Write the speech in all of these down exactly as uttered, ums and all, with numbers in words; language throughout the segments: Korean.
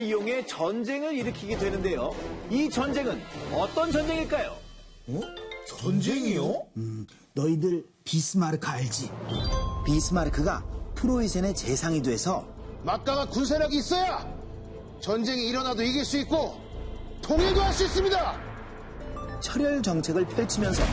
이용해 전쟁을 일으키게 되는데요. 이 전쟁은 어떤 전쟁일까요? 어? 전쟁이요? 음, 너희들 비스마르크 알지? 비스마르크가 프로이센의 재상이 돼서 막강한 군사력이 있어야 전쟁이 일어나도 이길 수 있고 통일도 할 수 있습니다. 철혈 정책을 펼치면서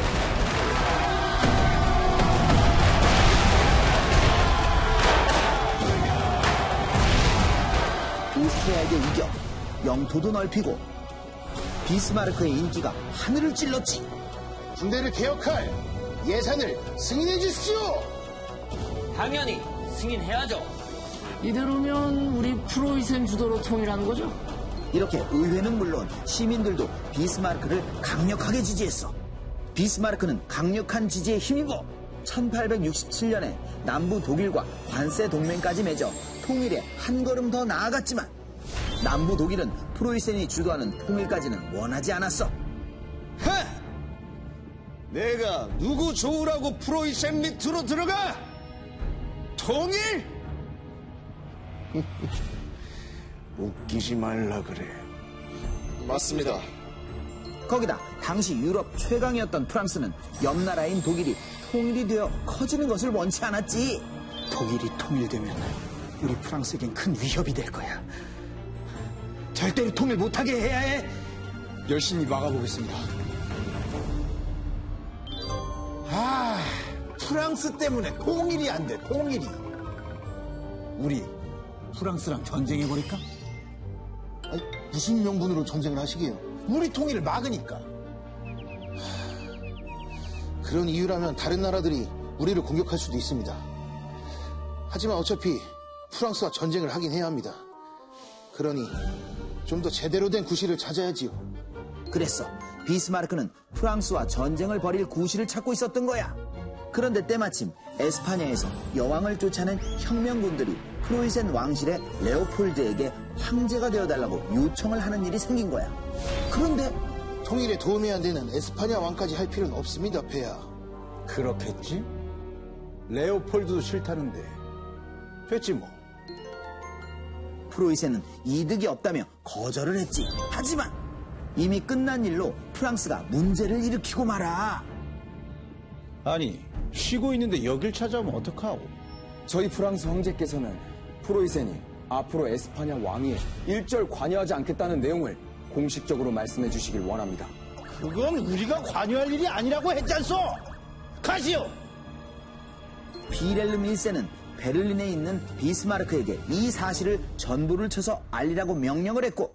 오스트리아에게 이겨 영토도 넓히고 비스마르크의 인기가 하늘을 찔렀지. 군대를 개혁할 예산을 승인해 주십시오. 당연히 승인해야죠. 이대로면 우리 프로이센 주도로 통일하는 거죠? 이렇게 의회는 물론 시민들도 비스마르크를 강력하게 지지했어. 비스마르크는 강력한 지지에 힘입어 천팔백육십칠 년에 남부 독일과 관세 동맹까지 맺어 통일에 한 걸음 더 나아갔지만 남부 독일은 프로이센이 주도하는 통일까지는 원하지 않았어. 하! 내가 누구 좋으라고 프로이센 밑으로 들어가? 통일? 웃기지 말라 그래. 맞습니다. 거기다 당시 유럽 최강이었던 프랑스는 옆나라인 독일이 통일이 되어 커지는 것을 원치 않았지. 독일이 통일되면 우리 프랑스에겐 큰 위협이 될 거야. 절대로 통일 못하게 해야 해. 열심히 막아보겠습니다. 아, 프랑스 때문에 통일이 안 돼, 통일이. 우리 프랑스랑 전쟁해버릴까? 아니, 무슨 명분으로 전쟁을 하시게요? 우리 통일을 막으니까. 하, 그런 이유라면 다른 나라들이 우리를 공격할 수도 있습니다. 하지만 어차피 프랑스와 전쟁을 하긴 해야 합니다. 그러니 좀 더 제대로 된 구실을 찾아야지요. 그랬어. 비스마르크는 프랑스와 전쟁을 벌일 구실을 찾고 있었던 거야. 그런데 때마침 에스파냐에서 여왕을 쫓아낸 혁명군들이 프로이센 왕실의 레오폴드에게 황제가 되어달라고 요청을 하는 일이 생긴 거야. 그런데 통일에 도움이 안 되는 에스파냐 왕까지 할 필요는 없습니다, 폐하. 그렇겠지? 레오폴드도 싫다는데 됐지 뭐. 프로이센은 이득이 없다며 거절을 했지. 하지만 이미 끝난 일로 프랑스가 문제를 일으키고 말아. 아니 쉬고 있는데 여길 찾아오면 어떡하오? 저희 프랑스 황제께서는 프로이센이 앞으로 에스파냐 왕위에 일절 관여하지 않겠다는 내용을 공식적으로 말씀해 주시길 원합니다. 그건 우리가 관여할 일이 아니라고 했잖소. 가시오. 비렐름 일 세는 베를린에 있는 비스마르크에게 이 사실을 전부를 쳐서 알리라고 명령을 했고,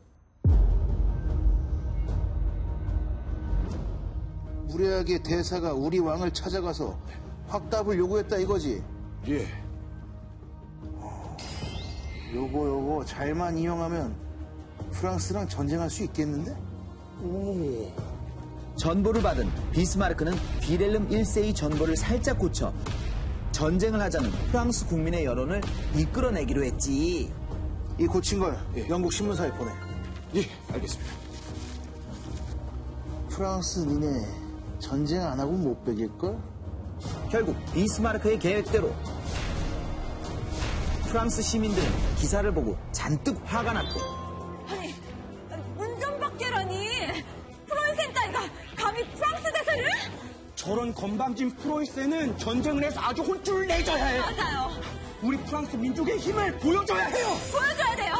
무례하게 대사가 우리 왕을 찾아가서 확답을 요구했다 이거지. 예. 요거 요거 잘만 이용하면 프랑스랑 전쟁할 수 있겠는데? 오. 전보를 받은 비스마르크는 비렐름 일 세의 전보를 살짝 고쳐 전쟁을 하자는 프랑스 국민의 여론을 이끌어내기로 했지. 이 고친 걸 예. 영국 신문사에 보내. 예, 알겠습니다. 프랑스 니네 전쟁 안 하고 못 베길걸? 결국 비스마르크의 계획대로 프랑스 시민들은 기사를 보고 잔뜩 화가 났고, 아니, 운전박계라니 프로이센 따위가 감히 프랑스 대사를? 저런 건방진 프로이센은 전쟁을 해서 아주 혼쭐을 내줘야 해. 맞아요. 우리 프랑스 민족의 힘을 보여줘야 해요. 보여줘야 돼요.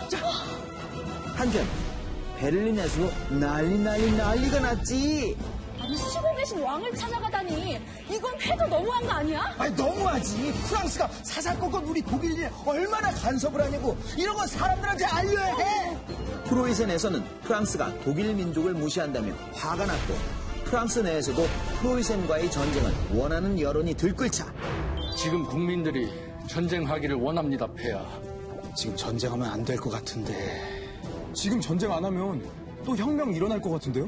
한편 베를린에서도 난리 난리 난리가 났지. 아니, 쉬고 계신 왕을 찾아가다니 이건 해도 너무한 거 아니야? 아니 너무하지. 프랑스가 사사건건 우리 독일에 얼마나 간섭을 하냐고. 이런 건 사람들한테 알려야 해. 프로이센에서는 프랑스가 독일 민족을 무시한다며 화가 났고, 프랑스 내에서도 프로이센과의 전쟁을 원하는 여론이 들끓자 지금 국민들이 전쟁하기를 원합니다, 폐하. 지금 전쟁하면 안 될 것 같은데. 지금 전쟁 안 하면 또 혁명 일어날 것 같은데요?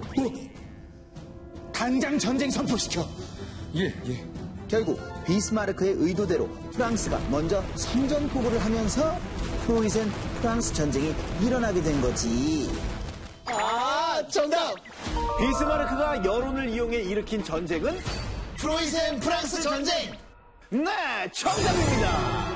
어? 당장 전쟁 선포시켜. 예, 예. 결국 비스마르크의 의도대로 프랑스가 먼저 선전포고를 하면서 프로이센 프랑스 전쟁이 일어나게 된 거지. 아, 정답! 비스마르크가 여론을 이용해 일으킨 전쟁은 프로이센 프랑스 전쟁! 네, 정답입니다.